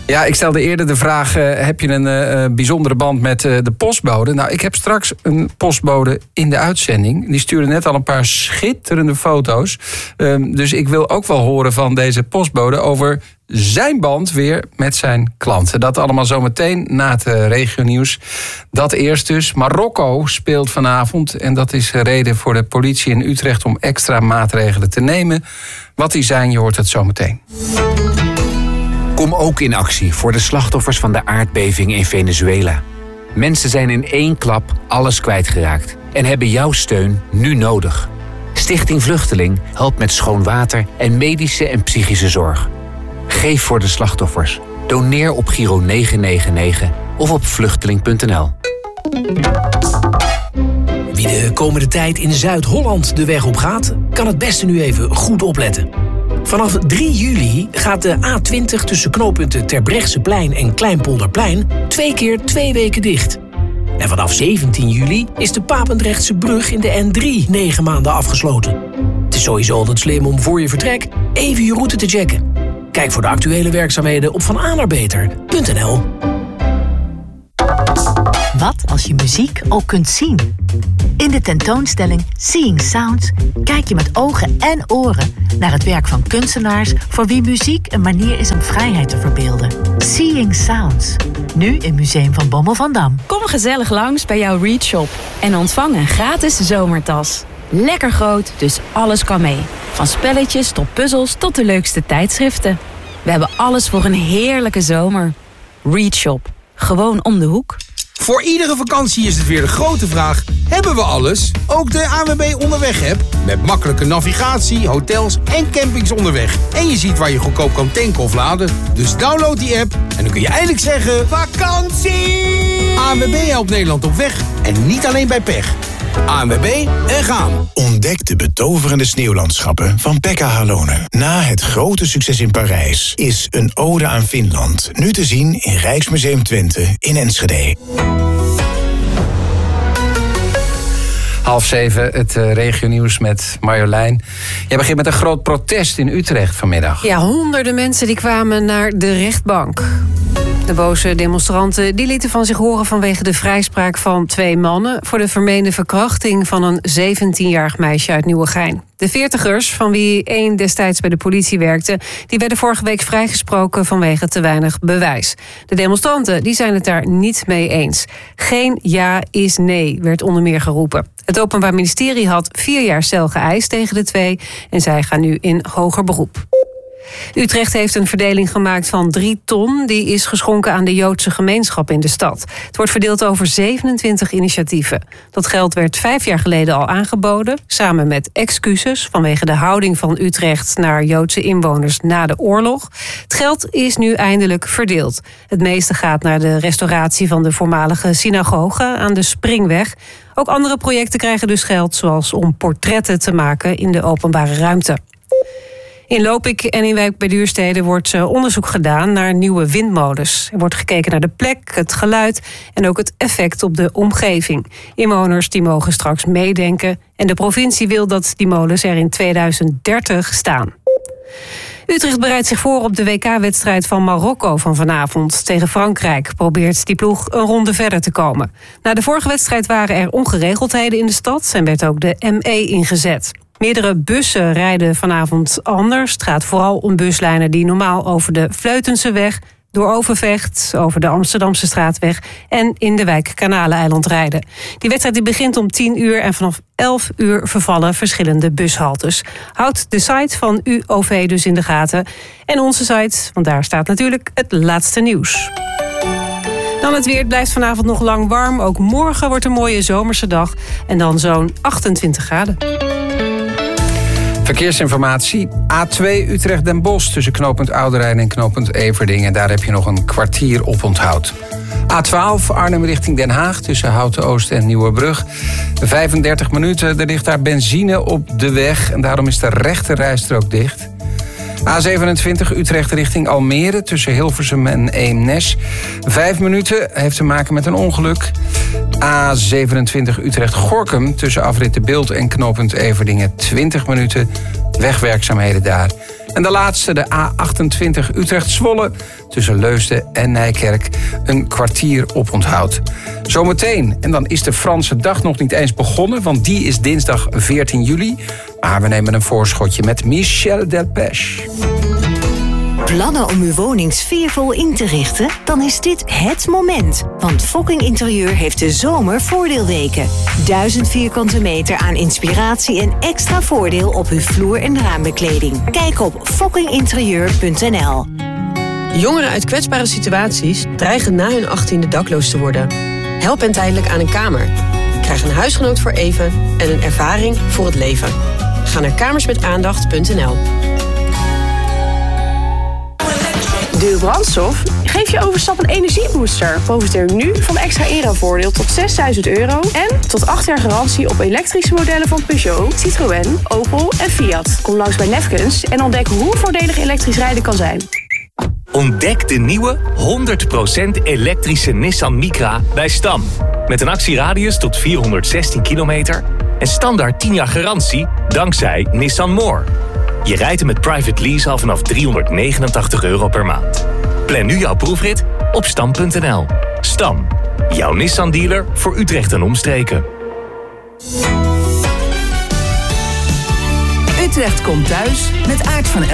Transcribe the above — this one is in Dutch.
Ja, ik stelde eerder de vraag, heb je een bijzondere band met de postbode? Nou, ik heb straks een postbode in de uitzending. Die stuurde net al een paar schitterende foto's. Dus ik wil ook wel horen van deze postbode over zijn band weer met zijn klanten. Dat allemaal zometeen na het regionieuws. Dat eerst dus. Marokko speelt vanavond. En dat is reden voor de politie in Utrecht om extra maatregelen te nemen. Wat die zijn, je hoort het zometeen. Kom ook in actie voor de slachtoffers van de aardbeving in Venezuela. Mensen zijn in één klap alles kwijtgeraakt en hebben jouw steun nu nodig. Stichting Vluchteling helpt met schoon water en medische en psychische zorg. Geef voor de slachtoffers. Doneer op Giro 999 of op vluchteling.nl. Wie de komende tijd in Zuid-Holland de weg op gaat, kan het beste nu even goed opletten. Vanaf 3 juli gaat de A20 tussen knooppunten Terbrechtseplein en Kleinpolderplein 2 keer 2 weken dicht. En vanaf 17 juli is de Papendrechtse brug in de N3 9 maanden afgesloten. Het is sowieso altijd slim om voor je vertrek even je route te checken. Kijk voor de actuele werkzaamheden op vananerbeter.nl. Wat als je muziek ook kunt zien? In de tentoonstelling Seeing Sounds kijk je met ogen en oren naar het werk van kunstenaars voor wie muziek een manier is om vrijheid te verbeelden. Seeing Sounds, nu in Museum van Bommel van Dam. Kom gezellig langs bij jouw Read Shop en ontvang een gratis zomertas. Lekker groot, dus alles kan mee. Van spelletjes tot puzzels tot de leukste tijdschriften. We hebben alles voor een heerlijke zomer. Read Shop, gewoon om de hoek. Voor iedere vakantie is het weer de grote vraag: hebben we alles? Ook de ANWB Onderweg-app. Met makkelijke navigatie, hotels en campings onderweg. En je ziet waar je goedkoop kan tanken of laden. Dus download die app en dan kun je eindelijk zeggen: vakantie! ANWB helpt Nederland op weg en niet alleen bij pech. ANWB en gaan. Ontdek de betoverende sneeuwlandschappen van Pekka Halonen. Na het grote succes in Parijs is Een ode aan Finland nu te zien in Rijksmuseum Twente in Enschede. 6:30, het regionieuws met Marjolein. Jij begint met een groot protest in Utrecht vanmiddag. Ja, honderden mensen die kwamen naar de rechtbank. De boze demonstranten die lieten van zich horen vanwege de vrijspraak van 2 mannen voor de vermeende verkrachting van een 17-jarig meisje uit Nieuwegein. De 40ers, van wie 1 destijds bij de politie werkte, die werden vorige week vrijgesproken vanwege te weinig bewijs. De demonstranten die zijn het daar niet mee eens. Geen ja is nee, werd onder meer geroepen. Het Openbaar Ministerie had 4 jaar cel geëist tegen de 2 en zij gaan nu in hoger beroep. Utrecht heeft een verdeling gemaakt van 3 ton. Die is geschonken aan de Joodse gemeenschap in de stad. Het wordt verdeeld over 27 initiatieven. Dat geld werd 5 jaar geleden al aangeboden, samen met excuses vanwege de houding van Utrecht naar Joodse inwoners na de oorlog. Het geld is nu eindelijk verdeeld. Het meeste gaat naar de restauratie van de voormalige synagoge aan de Springweg. Ook andere projecten krijgen dus geld, zoals om portretten te maken in de openbare ruimte. In Lopik en in Wijk bij Duurstede wordt onderzoek gedaan naar nieuwe windmolens. Er wordt gekeken naar de plek, het geluid en ook het effect op de omgeving. Inwoners die mogen straks meedenken en de provincie wil dat die molens er in 2030 staan. Utrecht bereidt zich voor op de WK-wedstrijd van Marokko van vanavond. Tegen Frankrijk probeert die ploeg een ronde verder te komen. Na de vorige wedstrijd waren er ongeregeldheden in de stad en werd ook de ME ingezet. Meerdere bussen rijden vanavond anders. Het gaat vooral om buslijnen die normaal over de Vleutenseweg, door Overvecht, over de Amsterdamse Straatweg en in de wijk Kanaleneiland rijden. Die wedstrijd die begint om 10 uur en vanaf 11 uur vervallen verschillende bushaltes. Houd de site van UOV dus in de gaten. En onze site, want daar staat natuurlijk het laatste nieuws. Dan het weer. Het blijft vanavond nog lang warm. Ook morgen wordt een mooie zomerse dag. En dan zo'n 28 graden. Verkeersinformatie. A2 Utrecht-Den Bosch tussen knooppunt Ouderijn en knooppunt Everdingen. Daar heb je nog een kwartier op onthoud. A12 Arnhem richting Den Haag tussen Houten-Oost en Nieuwebrug. 35 minuten. Er ligt daar benzine op de weg en daarom is de rechte rijstrook dicht. A27 Utrecht richting Almere tussen Hilversum en Eemnes. 5 minuten, heeft te maken met een ongeluk. A27 Utrecht-Gorinchem tussen afrit De Bilt en knooppunt Everdingen. 20 minuten, wegwerkzaamheden daar. En de laatste, de A28 Utrecht-Zwolle tussen Leusden en Nijkerk een kwartier oponthoud. Zometeen, en dan is de Franse dag nog niet eens begonnen, want die is dinsdag 14 juli. Maar we nemen een voorschotje met Michel Delpech. Plannen om uw woning sfeervol in te richten? Dan is dit het moment. Want Fokking Interieur heeft de zomervoordeelweken. 1000 vierkante meter aan inspiratie en extra voordeel op uw vloer- en raambekleding. Kijk op fokkinginterieur.nl. Jongeren uit kwetsbare situaties dreigen na hun 18e dakloos te worden. Help hen tijdelijk aan een kamer. Krijg een huisgenoot voor even en een ervaring voor het leven. Ga naar kamersmetaandacht.nl. De brandstof geeft je overstap een energiebooster. Profiteer nu van extra inruilvoordeel tot €6.000 en tot 8 jaar garantie op elektrische modellen van Peugeot, Citroën, Opel en Fiat. Kom langs bij Nefkens en ontdek hoe voordelig elektrisch rijden kan zijn. Ontdek de nieuwe 100% elektrische Nissan Micra bij Stam. Met een actieradius tot 416 kilometer en standaard 10 jaar garantie dankzij Nissan More. Je rijdt hem met private lease al vanaf €389 per maand. Plan nu jouw proefrit op stam.nl. Stam, jouw Nissan-dealer voor Utrecht en omstreken. Utrecht komt thuis met Aart van